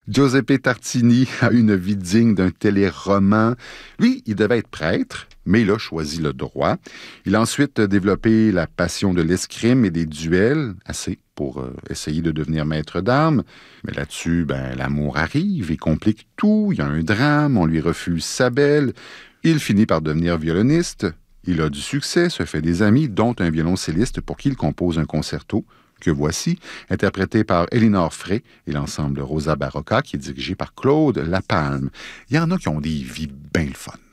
Giuseppe Tartini a une vie digne d'un téléroman. Lui, il devait être prêtre, mais il a choisi le droit. Il a ensuite développé la passion de l'escrime et des duels, assez pour essayer de devenir maître d'armes. Mais là-dessus, l'amour arrive et complique tout. Il y a un drame, on lui refuse sa belle. Il finit par devenir violoniste. Il a du succès, se fait des amis, dont un violoncelliste pour qui il compose un concerto, que voici, interprété par Elinor Frey et l'ensemble Rosa Barocca, qui est dirigé par Claude Lapalme. Il y en a qui ont des vies bien le fun.